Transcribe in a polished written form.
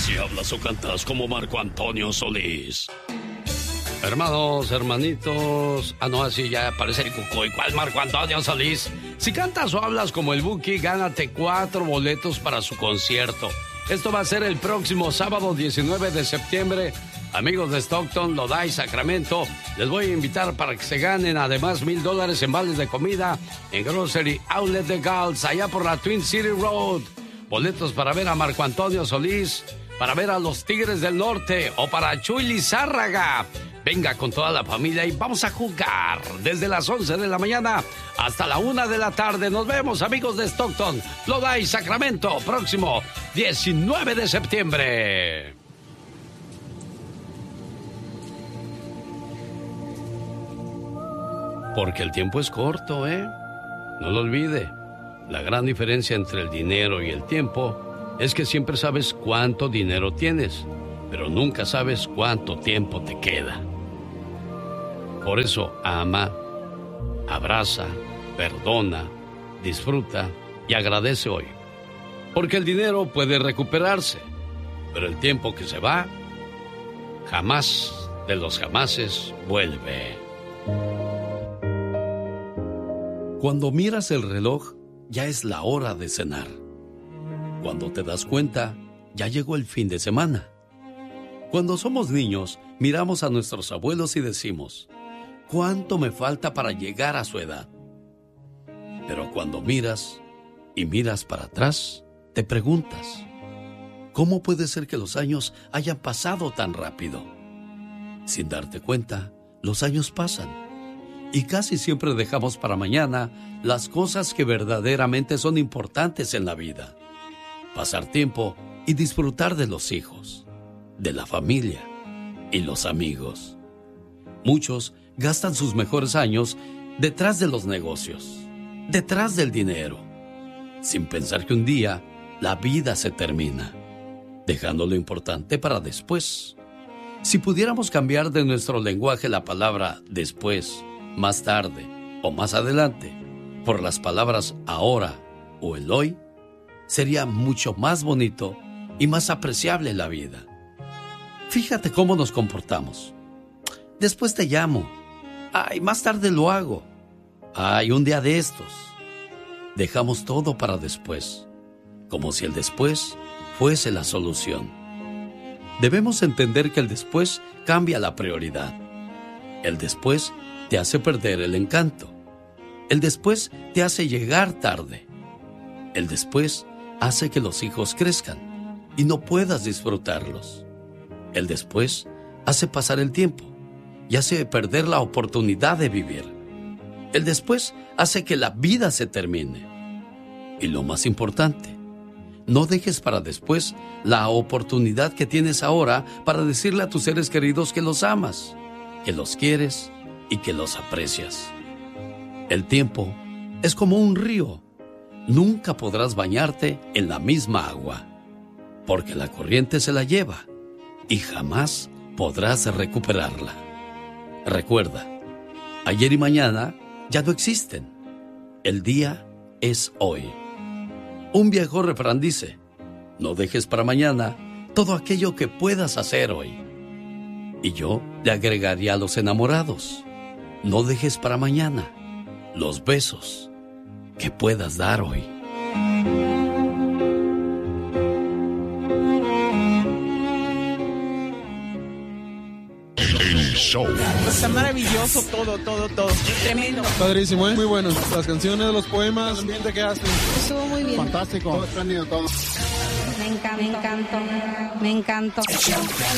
Si hablas o cantas como Marco Antonio Solís. Hermanos, hermanitos. No, así ya parece el Cucuy. ¿Cuál Marco Antonio Solís? Si cantas o hablas como el Buki, gánate 4 boletos para su concierto. Esto va a ser el próximo sábado 19 de septiembre. Amigos de Stockton, Lodi, Sacramento, les voy a invitar para que se ganen además $1,000 en vales de comida en Grocery Outlet de Gals, allá por la Twin City Road. Boletos para ver a Marco Antonio Solís, para ver a los Tigres del Norte o para Chuy Lizárraga. Venga con toda la familia y vamos a jugar desde las 11 de la mañana hasta la 1 de la tarde. Nos vemos, amigos de Stockton, Lodi, Sacramento, próximo 19 de septiembre. Porque el tiempo es corto, ¿eh? No lo olvide. La gran diferencia entre el dinero y el tiempo es que siempre sabes cuánto dinero tienes, pero nunca sabes cuánto tiempo te queda. Por eso ama, abraza, perdona, disfruta y agradece hoy. Porque el dinero puede recuperarse, pero el tiempo que se va, jamás de los jamases vuelve. Cuando miras el reloj, ya es la hora de cenar. Cuando te das cuenta, ya llegó el fin de semana. Cuando somos niños, miramos a nuestros abuelos y decimos, ¿cuánto me falta para llegar a su edad? Pero cuando miras y miras para atrás, te preguntas, ¿cómo puede ser que los años hayan pasado tan rápido? Sin darte cuenta, los años pasan. Y casi siempre dejamos para mañana las cosas que verdaderamente son importantes en la vida. Pasar tiempo y disfrutar de los hijos, de la familia y los amigos. Muchos gastan sus mejores años detrás de los negocios, detrás del dinero, sin pensar que un día la vida se termina, dejando lo importante para después. Si pudiéramos cambiar de nuestro lenguaje la palabra después, más tarde o más adelante, por las palabras ahora o el hoy, sería mucho más bonito y más apreciable la vida. Fíjate cómo nos comportamos. Después te llamo. Ay, más tarde lo hago. Ay, un día de estos. Dejamos todo para después, como si el después fuese la solución. Debemos entender que el después cambia la prioridad. El después te hace perder el encanto. El después te hace llegar tarde. El después hace que los hijos crezcan y no puedas disfrutarlos. El después hace pasar el tiempo y hace perder la oportunidad de vivir. El después hace que la vida se termine. Y lo más importante, no dejes para después la oportunidad que tienes ahora para decirle a tus seres queridos que los amas, que los quieres y que los aprecias. El tiempo es como un río. Nunca podrás bañarte en la misma agua, porque la corriente se la lleva y jamás podrás recuperarla. Recuerda, ayer y mañana ya no existen. El día es hoy. Un viejo refrán dice, no dejes para mañana todo aquello que puedas hacer hoy. Y yo le agregaría a los enamorados, no dejes para mañana los besos que puedas dar hoy. El show. Está maravilloso todo. Tremendo. Padrísimo, ¿eh? Muy bueno. Las canciones, los poemas, el ambiente que hacen. Estuvo muy bien. Fantástico. Todo espléndido, todo. Me encantó.